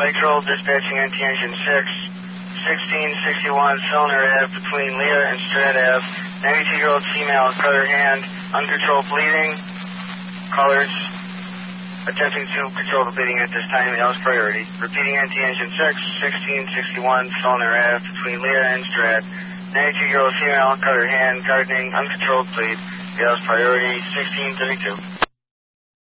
Lake Troll dispatching NT Engine 6, 1661 Cylinder Ave between Leah and Strat Ave. 92-year-old female, cut her hand, uncontrolled bleeding. Callers attempting to control the bleeding at this time, Alice priority. Repeating NT Engine 6, 1661 Cylinder Ave between Leah and Strat. 92-year-old female, cut her hand, gardening, uncontrolled bleed. Alice priority, 1632.